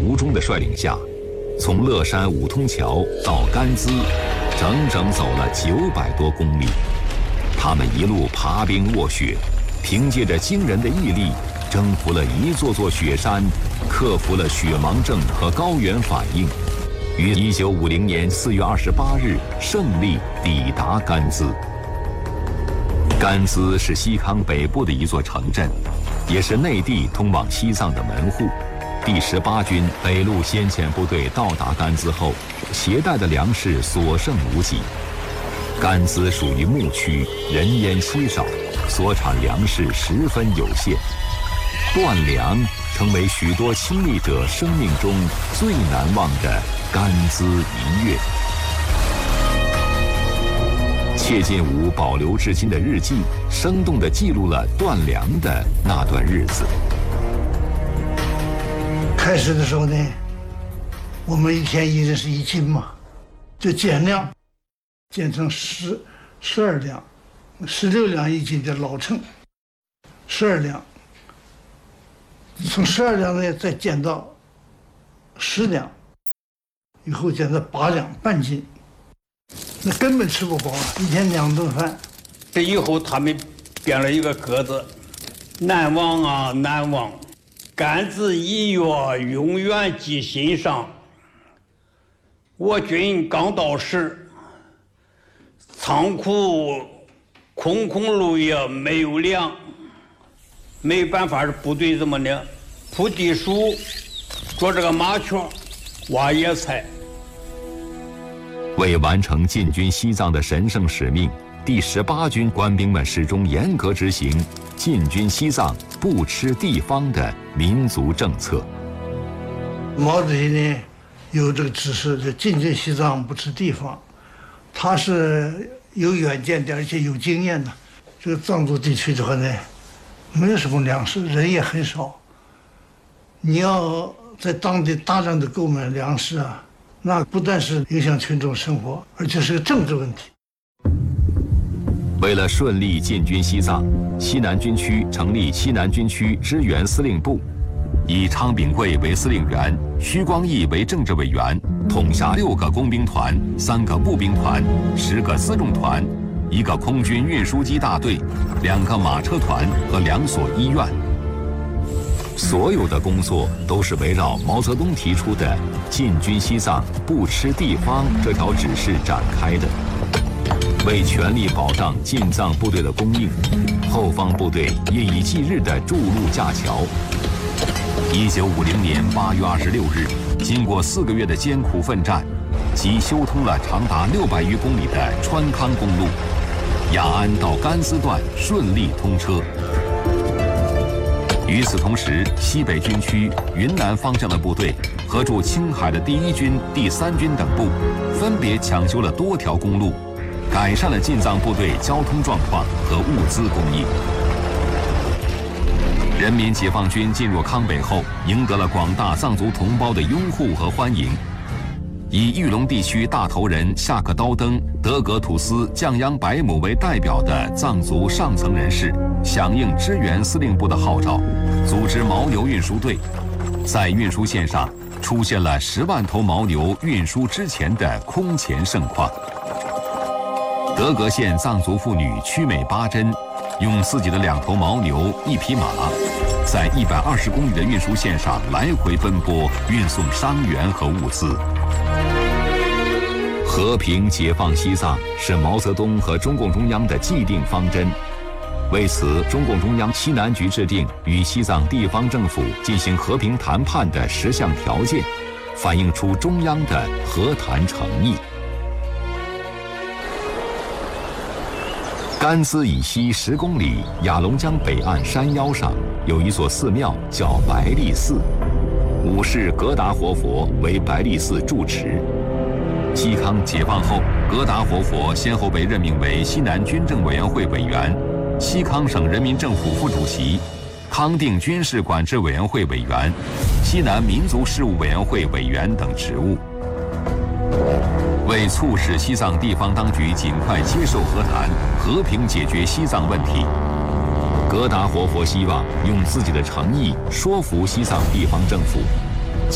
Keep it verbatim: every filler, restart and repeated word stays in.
吴忠的率领下，从乐山五通桥到甘孜，整整走了九百多公里。他们一路爬冰卧雪，凭借着惊人的毅力，征服了一座座雪山，克服了血盲症和高原反应，于一九五零年四月二十八日胜利抵达甘孜。甘孜是西康北部的一座城镇，也是内地通往西藏的门户。第十八军北路先遣部队到达甘孜后，携带的粮食所剩无几。甘孜属于牧区，人烟稀少，所产粮食十分有限。断粮成为许多亲历者生命中最难忘的甘孜一月。谢晋武保留至今的日记，生动地记录了断粮的那段日子。 开始的时候呢，我们一天一人是一斤嘛，就减量，减成十十二两，十六两一斤的老秤，十二两。从十二两呢再减到十两，以后减到八两半斤。那根本吃不饱啊，一天两顿饭。 这以后他们编了一个歌子，难忘啊难忘，甘孜一月永远记心上。我军刚到时，仓库空空如也，没有粮，没办法，是部队怎么呢？铺地鼠，捉这个麻雀，挖野菜。 为完成进军西藏的神圣使命，第十八军官兵们始终严格执行进军西藏不吃地方的民族政策。 毛主席呢有这个指示，就进军西藏不吃地方，他是有远见的，而且有经验的。这个藏族地区的话呢，没有什么粮食，人也很少，你要在当地大量的购买粮食啊，那不但是影响群众生活，而且是个政治问题。 为了顺利进军西藏，西南军区成立西南军区支援司令部，以昌秉贵为司令员，徐光义为政治委员，统辖六个工兵团、三个步兵团、十个辎重团、一个空军运输机大队、两个马车团和两所医院。所有的工作都是围绕毛泽东提出的“进军西藏不吃地方”这条指示展开的。为全力保障进藏部队的供应，后方部队夜以继日地筑路架桥。一九五零年八月二十六日，经过四个月的艰苦奋战，即修通了长达六百余公里的川康公路，雅安到甘孜段顺利通车。与此同时，西北军区云南方向的部队和驻青海的第一军、第三军等部，分别抢修了多条公路，改善了进藏部队交通状况和物资供应。人民解放军进入康北后，赢得了广大藏族同胞的拥护和欢迎。以玉龙地区大头人夏克刀登、德格土司降央白母为代表的藏族上层人士，响应支援司令部的号召，组织牦牛运输队，在运输线上出现了十万头牦牛运输之前的空前盛况。德格县藏族妇女曲美巴珍，用自己的两头牦牛、一匹马，在一百二十公里的运输线上来回奔波，运送伤员和物资。和平解放西藏是毛泽东和中共中央的既定方针。为此，中共中央西南局制定与西藏地方政府进行和平谈判的十项条件，反映出中央的和谈诚意。甘孜以西十公里，雅龙江北岸山腰上有一所寺庙，叫白力寺。五世格达活佛为白力寺住持。西康解放后，格达活佛先后被任命为西南军政委员会委员、西康省人民政府副主席、康定军事管制委员会委员、西南民族事务委员会委员等职务。为促使西藏地方当局尽快接受和谈，和平解决西藏问题，格达活佛希望用自己的诚意说服西藏地方政府，